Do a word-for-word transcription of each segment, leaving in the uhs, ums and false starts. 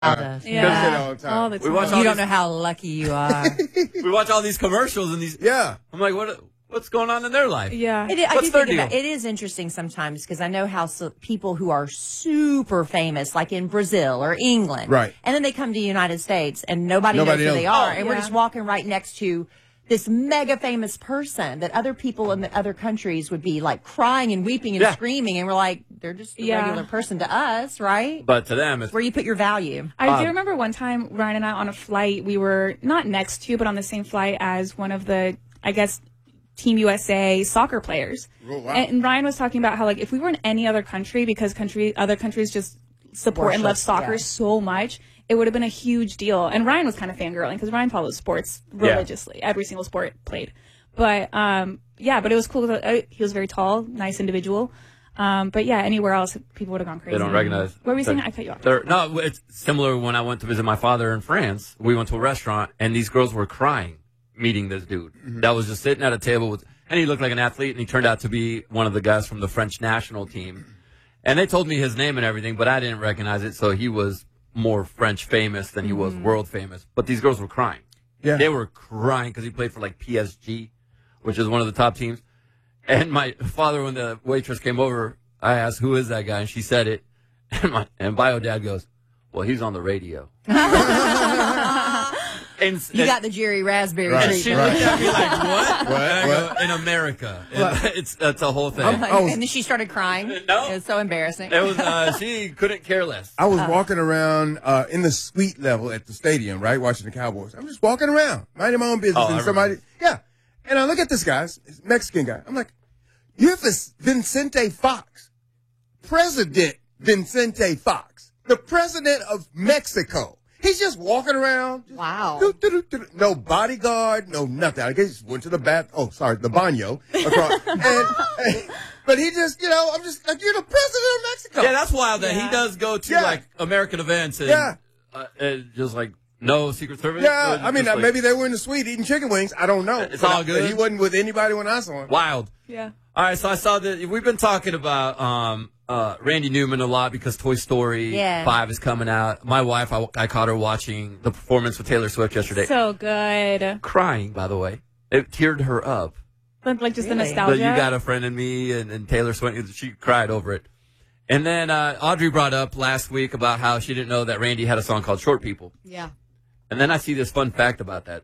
Uh, Yeah. all the time. All the time. We watch all You don't these- know how lucky you are. We watch all these commercials and these. Yeah. I'm like, what? What's going on in their life? Yeah. It, I What's do their think about, deal? it is interesting sometimes because I know how so, people who are super famous, like in Brazil or England, Right. and then they come to the United States and nobody, Nobody knows who knows. they are, Oh, and we're yeah. just walking right next to this mega famous person that other people in the other countries would be like crying and weeping and Yeah. screaming, and we're like, they're just a Yeah. regular person to us, right? But to them, it's Where you put your value. I Um, do remember one time Ryan and I on a flight, we were not next to, but on the same flight as one of the, I guess, Team U S A soccer players. Oh, wow. And Ryan was talking about how, like, if we were in any other country, because country, other countries just support and love Worship, soccer yeah. so much, it would have been a huge deal. And Ryan was kind of fangirling because Ryan follows sports Yeah. religiously, every single sport played. But, um, yeah, but it was cool. That, uh, he was very tall, nice individual. Um, but yeah, anywhere else, people would have gone crazy. they don't recognize. What were you saying? they're- I cut you off. they're- No, it's similar when I went to visit my father in France. We went to a restaurant, and these girls were crying meeting this dude that was just sitting at a table with, and he looked like an athlete, and he turned out to be one of the guys from the French national team. And they told me his name and everything, but I didn't recognize it, so he was more French famous than he was world famous. But these girls were crying. Yeah. They were crying because he played for like P S G, which is one of the top teams. And my father, when the waitress came over, I asked, who is that guy? And she said it. And my and bio dad goes, well, he's on the radio. and, You and- got the Jerry Raspberry Right. and she treatment. looked at me like, what? What? And I go, What? in America. And What? it's that's a whole thing. Oh my- I was- and then she started crying. No. It was so embarrassing. It was uh, she couldn't care less. I was walking around uh, in the suite level at the stadium, right, watching the Cowboys. I'm just walking around, minding my own business, Oh, I and somebody, yeah. And I look at this guy, this Mexican guy. I'm like, you're Vis- Vicente Fox, President Vicente Fox, the president of Mexico. He's just walking around. just Wow. doo, doo, doo, doo, no bodyguard, no nothing. I guess he just went to the bath. Oh, sorry, the baño. Across, and, and- but he just, you know, I'm just like, you're the president of Mexico. Yeah, that's wild that Yeah. he does go to Yeah. like American events and, Yeah. uh, and just like no Secret Service. Yeah, Just I mean, uh, like, maybe they were in the suite eating chicken wings. I don't know. It's But all I- good. He wasn't with anybody when I saw him. wild. Yeah. All right, so I saw that we've been talking about um, uh, Randy Newman a lot because Toy Story Yeah. five is coming out. My wife, I, I caught her watching the performance with Taylor Swift yesterday, So good. crying. By the way, it teared her up. But, like, just the Really? nostalgia. But you got a friend in me, and, and Taylor Swift, she cried over it. And then uh, Audrey brought up last week about how she didn't know that Randy had a song called Short People. Yeah. And then I see this fun fact about that.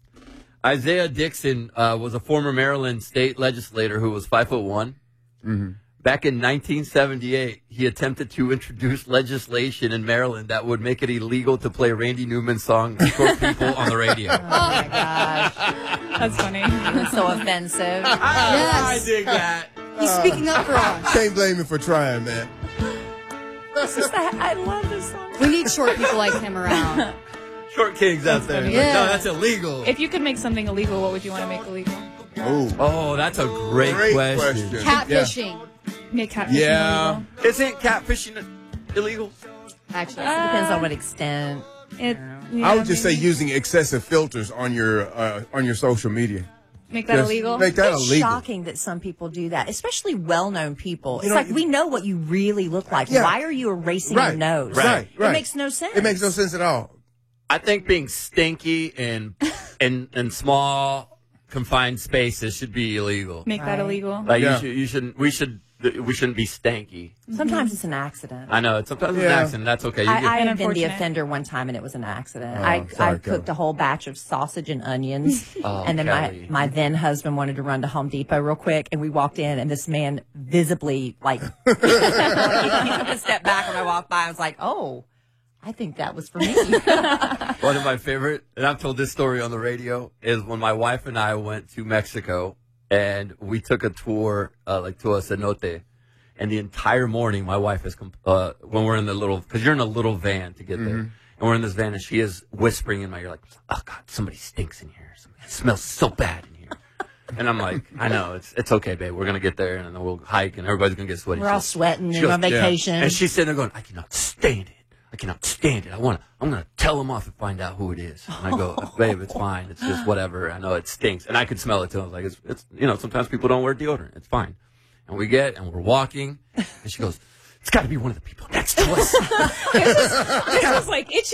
Isaiah Dixon uh, was a former Maryland state legislator who was five foot one. Mm-hmm. Back in nineteen seventy-eight, he attempted to introduce legislation in Maryland that would make it illegal to play Randy Newman's song "Short People" on the radio. Oh my gosh. That's funny. It's so offensive. I dig that. He's speaking up for us. Can't blame him for trying, man. It's just, I, I love this song. We need short people like him around. Short kings out there. Like, Yeah. no, that's illegal. If you could make something illegal, what would you want to make illegal? Oh, Oh, that's a great, Great question. question. Catfishing. Make catfishing Yeah. illegal? Isn't catfishing illegal? Actually. It depends on what extent. It, I would just say maybe. using excessive filters on your uh, on your social media. Make that Just illegal. Make that It's illegal. shocking that some people do that, especially well-known people. It's know, like you- we know what you really look like. Yeah. Why are you erasing Right. your nose? Right. Right. It makes no sense. It makes no sense at all. I think being stinky and in in small confined spaces should be illegal. Make that Right. illegal. Like Yeah. you should, you shouldn't. We should. We shouldn't be stanky. Sometimes it's an accident. I know. It's sometimes it's an Yeah. accident. That's okay. You I, get- I have been the Unfortunate. offender one time, and it was an accident. Oh, I, sorry, I cooked Kelly. a whole batch of sausage and onions, Oh, and then Kelly. my, my then husband wanted to run to Home Depot real quick, and we walked in, and this man visibly, like, like he, he took a step back when I walked by. I was like, oh, I think that was for me. One of my favorite, and I've told this story on the radio, is when my wife and I went to Mexico and we took a tour, uh, like to a cenote. And the entire morning, my wife is, comp- uh, when we're in the little, because you're in a little van to get there. And we're in this van and she is whispering in my ear, like, oh God, somebody stinks in here. Somebody, it smells so bad in here. And I'm like, I know, it's it's okay, babe. We're going to get there and then we'll hike and everybody's going to get sweaty. We're all She- sweating she and on goes, yeah. vacation. And she's sitting there going, I cannot stand it. I cannot stand it. I want to, I'm going to tell him off and find out who it is. And I go, babe, it's fine. It's just whatever. I know it stinks. And I could smell it too. I was like, it's, it's, you know, sometimes people don't wear deodorant. It's fine. And we get, and we're walking, and she goes, It's got to be one of the people next to us. This was like, it